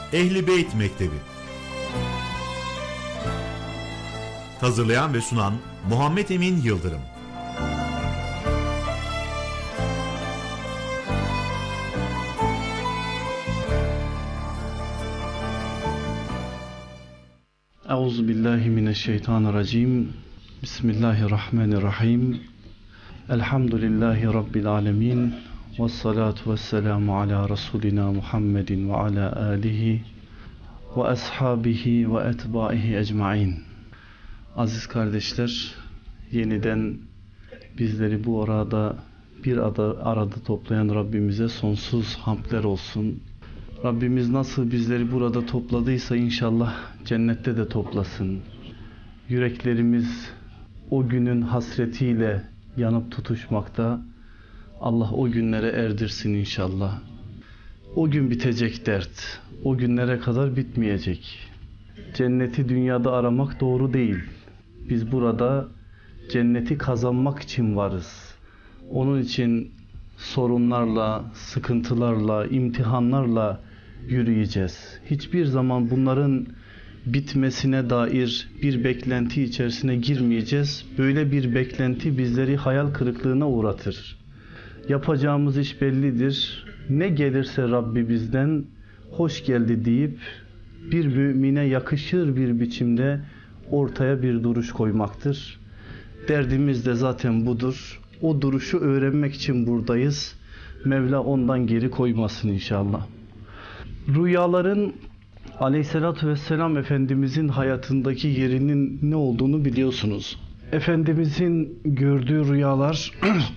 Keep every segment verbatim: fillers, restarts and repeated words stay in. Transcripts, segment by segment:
Ehl-i Beyt Mektebi. Hazırlayan ve sunan Muhammed Emin Yıldırım. Euzubillahimineşşeytanirracim. Bismillahirrahmanirrahim. Elhamdülillahi Rabbil alemin. Vessalatu vesselamu ala Resulina Muhammedin ve ala alihi ve ashabihi ve etbaihi ecmain. Aziz kardeşler, yeniden bizleri bu arada bir arada toplayan Rabbimize sonsuz hamdler olsun. Rabbimiz nasıl bizleri burada topladıysa inşallah cennette de toplasın. Yüreklerimiz o günün hasretiyle yanıp tutuşmakta. Allah o günlere erdirsin inşallah. O gün bitecek dert. O günlere kadar bitmeyecek. Cenneti dünyada aramak doğru değil. Biz burada cenneti kazanmak için varız. Onun için sorunlarla, sıkıntılarla, imtihanlarla yürüyeceğiz. Hiçbir zaman bunların bitmesine dair bir beklenti içerisine girmeyeceğiz. Böyle bir beklenti bizleri hayal kırıklığına uğratır. Yapacağımız iş bellidir. Ne gelirse Rabbi bizden hoş geldi deyip bir mümine yakışır bir biçimde ortaya bir duruş koymaktır. Derdimiz de zaten budur. O duruşu öğrenmek için buradayız. Mevla ondan geri koymasın inşallah. Rüyaların Aleyhisselatü Vesselam Efendimizin hayatındaki yerinin ne olduğunu biliyorsunuz. Efendimizin gördüğü rüyalar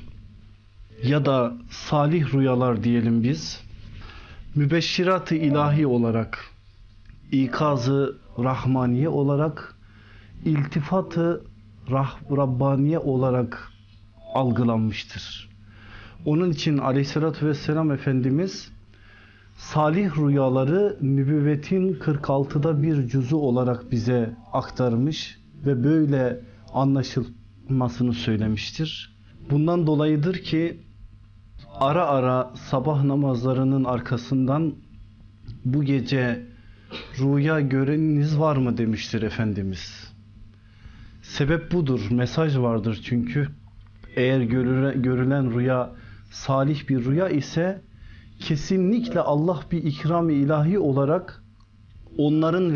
ya da salih rüyalar diyelim biz, mübeşşirat-ı ilahi olarak, ikaz-ı rahmaniye olarak, iltifat-ı rabbaniye olarak algılanmıştır. Onun için Aleyhisselatü Vesselam Efendimiz salih rüyaları nübüvvetin kırk altıda bir cüzü olarak bize aktarmış ve böyle anlaşılmasını söylemiştir. Bundan dolayıdır ki ara ara sabah namazlarının arkasından bu gece rüya göreniniz var mı demiştir Efendimiz. Sebep budur, mesaj vardır çünkü eğer görülen rüya salih bir rüya ise kesinlikle Allah bir ikram-ı ilahi olarak onların